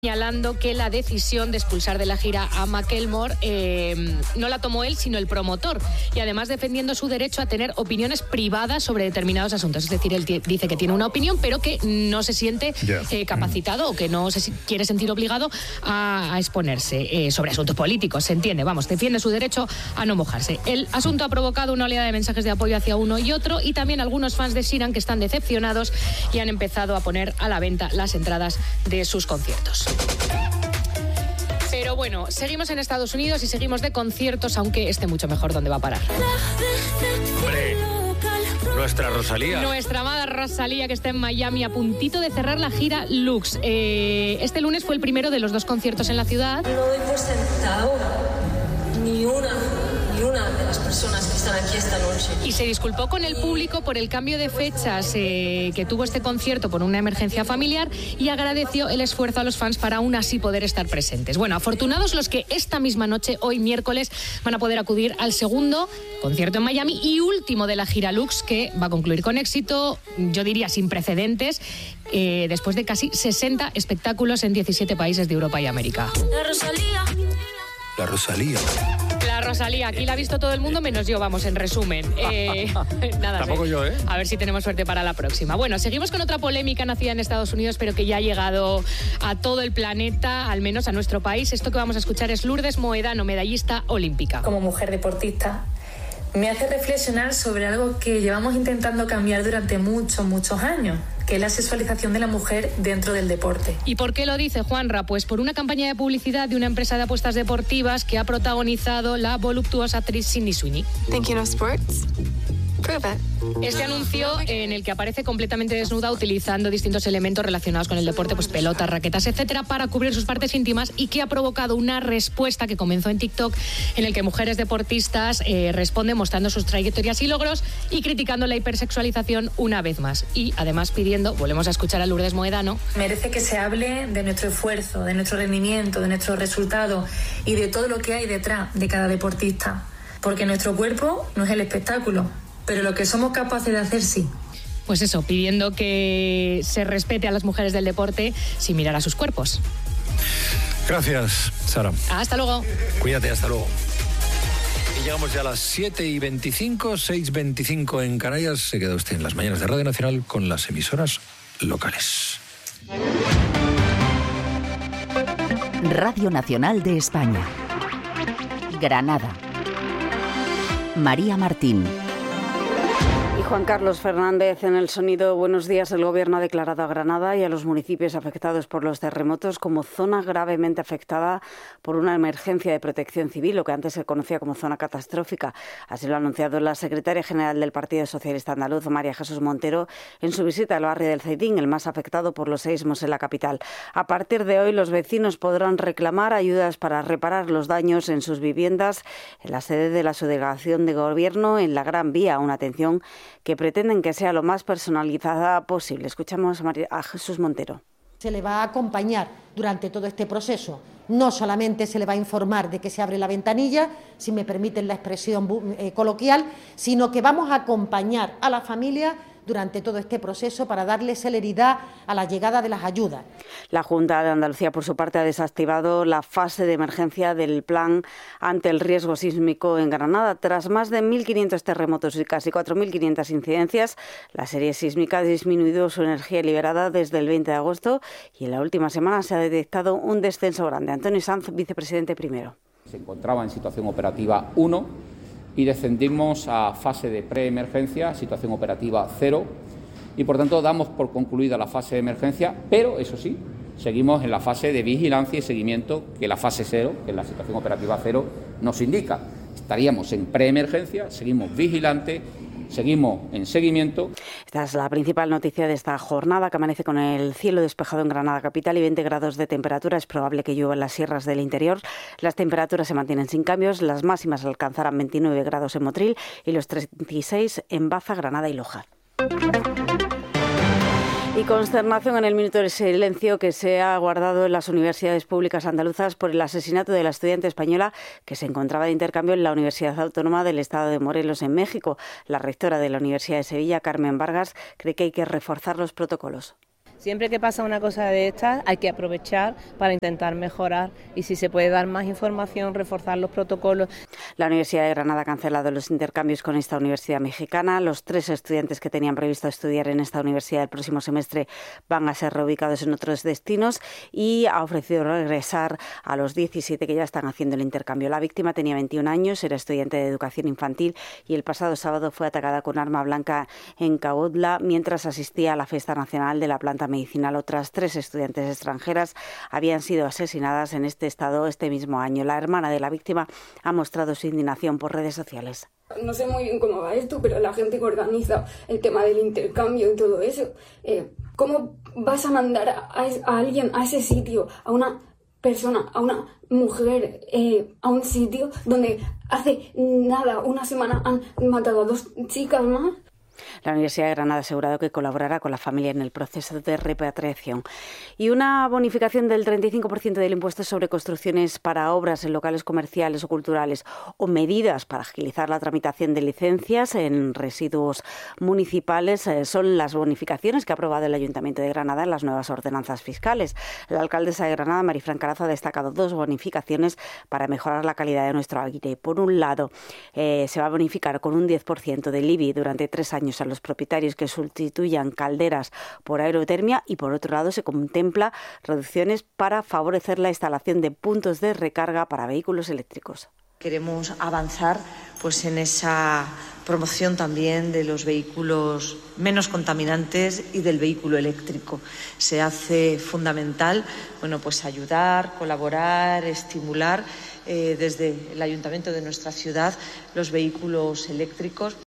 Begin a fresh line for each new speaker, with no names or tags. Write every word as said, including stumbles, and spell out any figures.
señalando que la decisión de expulsar de la gira a Macklemore eh, no la tomó él, sino el promotor, y además defendiendo su derecho a tener opiniones privadas sobre determinados asuntos. Es decir, él t- dice que tiene una opinión, pero que no se siente
yeah.
eh, capacitado o que no se quiere sentir obligado a, a exponerse eh, sobre asuntos políticos, se entiende, vamos, defiende su derecho a no mojarse. El asunto ha provocado una oleada de mensajes de apoyo hacia uno y otro, y también algunos fans de Sheeran que están decepcionados y han empezado a poner a la venta las entradas de sus conciertos. Pero bueno, seguimos en Estados Unidos y seguimos de conciertos, aunque esté mucho mejor dónde va a parar.
Hombre, nuestra Rosalía.
Nuestra amada Rosalía, que está en Miami a puntito de cerrar la gira Lux. Eh, este lunes fue el primero de los dos conciertos en la ciudad.
No doy por sentado ni una, ni una de las personas que están aquí esta noche.
Y se disculpó con el público por el cambio de fechas eh, que tuvo este concierto por una emergencia familiar, y agradeció el esfuerzo a los fans para aún así poder estar presentes. Bueno, afortunados los que esta misma noche, hoy miércoles, van a poder acudir al segundo concierto en Miami y último de la gira Lux, que va a concluir con éxito, yo diría sin precedentes, eh, después de casi sesenta espectáculos en diecisiete países de Europa y América.
La Rosalía.
La Rosalía.
La Rosalía, aquí la ha visto todo el mundo menos yo, vamos, en resumen. Eh, nada,
Tampoco
sé.
yo, ¿eh?
A ver si tenemos suerte para la próxima. Bueno, seguimos con otra polémica nacida en Estados Unidos, pero que ya ha llegado a todo el planeta, al menos a nuestro país. Esto que vamos a escuchar es Lourdes Moedano, medallista olímpica.
Como mujer deportista, me hace reflexionar sobre algo que llevamos intentando cambiar durante muchos, muchos años, que es la sexualización de la mujer dentro del deporte.
¿Y por qué lo dice Juanra? Pues por una campaña de publicidad de una empresa de apuestas deportivas que ha protagonizado la voluptuosa actriz Sydney Sweeney.
Thinking of sports? Prove it.
Este anuncio, en el que aparece completamente desnuda utilizando distintos elementos relacionados con el deporte, pues pelotas, raquetas, etcétera, para cubrir sus partes íntimas, y que ha provocado una respuesta que comenzó en TikTok, en el que mujeres deportistas eh, responden mostrando sus trayectorias y logros y criticando la hipersexualización una vez más. Y además pidiendo, volvemos a escuchar a Lourdes Moedano,
Merece que se hable de nuestro esfuerzo, de nuestro rendimiento, de nuestro resultado y de todo lo que hay detrás de cada deportista. Porque nuestro cuerpo no es el espectáculo, pero lo que somos capaces de hacer sí.
pues eso, pidiendo que se respete a las mujeres del deporte sin mirar a sus cuerpos.
Gracias, Sara.
Hasta luego.
Cuídate, hasta luego. Y llegamos ya a las siete y veinticinco, seis y veinticinco en Canarias. Se queda usted en las mañanas de Radio Nacional con las emisoras locales.
Radio Nacional de España. Granada. María Martín.
Y Juan Carlos Fernández en el sonido. Buenos días. El Gobierno ha declarado a Granada y a los municipios afectados por los terremotos como zona gravemente afectada por una emergencia de protección civil, lo que antes se conocía como zona catastrófica. Así lo ha anunciado la secretaria general del Partido Socialista Andaluz, María Jesús Montero, en su visita al barrio del Zaidín, el más afectado por los seísmos en la capital. A partir de hoy, los vecinos podrán reclamar ayudas para reparar los daños en sus viviendas en la sede de la subdelegación de Gobierno en la Gran Vía, una atención que pretenden que sea lo más personalizada posible. Escuchamos a, María, a Jesús Montero.
Se le va a acompañar durante todo este proceso. No solamente se le va a informar de que se abre la ventanilla, si me permiten la expresión eh, coloquial, sino que vamos a acompañar a la familia durante todo este proceso para darle celeridad a la llegada de las ayudas.
La Junta de Andalucía, por su parte, ha desactivado la fase de emergencia del plan ante el riesgo sísmico en Granada. Tras más de mil quinientos terremotos y casi cuatro mil quinientas incidencias, la serie sísmica ha disminuido su energía liberada desde el veinte de agosto y en la última semana se ha detectado un descenso grande. Antonio Sanz, vicepresidente primero.
Se encontraba en situación operativa uno y descendimos a fase de preemergencia, situación operativa cero, y por tanto damos por concluida la fase de emergencia, pero eso sí, seguimos en la fase de vigilancia y seguimiento que la fase cero, que es la situación operativa cero, nos indica. Estaríamos en preemergencia, seguimos vigilantes, seguimos en seguimiento.
Esta es la principal noticia de esta jornada, que amanece con el cielo despejado en Granada capital y veinte grados de temperatura. Es probable que llueva en las sierras del interior. Las temperaturas se mantienen sin cambios. Las máximas alcanzarán veintinueve grados en Motril y los treinta y seis en Baza, Granada y Loja. Y consternación en el minuto de silencio que se ha guardado en las universidades públicas andaluzas por el asesinato de la estudiante española que se encontraba de intercambio en la Universidad Autónoma del Estado de Morelos, en México. La rectora de la Universidad de Sevilla, Carmen Vargas, cree que hay que reforzar los protocolos.
Siempre que pasa una cosa de estas hay que aprovechar para intentar mejorar y si se puede dar más información, reforzar los protocolos.
La Universidad de Granada ha cancelado los intercambios con esta universidad mexicana. Los tres estudiantes que tenían previsto estudiar en esta universidad el próximo semestre van a ser reubicados en otros destinos y ha ofrecido regresar a los diecisiete que ya están haciendo el intercambio. La víctima tenía veintiún años, era estudiante de educación infantil y el pasado sábado fue atacada con arma blanca en Caudla mientras asistía a la fiesta nacional de la planta medicinal. Otras tres estudiantes extranjeras habían sido asesinadas en este estado este mismo año. La hermana de la víctima ha mostrado su indignación por redes sociales.
No sé muy bien cómo va esto, pero la gente que organiza el tema del intercambio y todo eso, eh, ¿cómo vas a mandar a, a alguien a ese sitio, a una persona, a una mujer, eh, a un sitio donde hace nada, una semana han matado a dos chicas más?
La Universidad de Granada ha asegurado que colaborará con la familia en el proceso de repatriación. Y una bonificación del treinta y cinco por ciento del impuesto sobre construcciones para obras en locales comerciales o culturales o medidas para agilizar la tramitación de licencias en residuos municipales eh, son las bonificaciones que ha aprobado el Ayuntamiento de Granada en las nuevas ordenanzas fiscales. La alcaldesa de Granada, Marifran Carazo, ha destacado dos bonificaciones para mejorar la calidad de nuestro aire. Por un lado, eh, se va a bonificar con un diez por ciento del I B I durante tres años a los propietarios que sustituyan calderas por aerotermia y por otro lado se contempla reducciones para favorecer la instalación de puntos de recarga para vehículos eléctricos.
Queremos avanzar pues en esa promoción también de los vehículos menos contaminantes y del vehículo eléctrico. Se hace fundamental, bueno, pues ayudar, colaborar, estimular eh, desde el ayuntamiento de nuestra ciudad los vehículos eléctricos.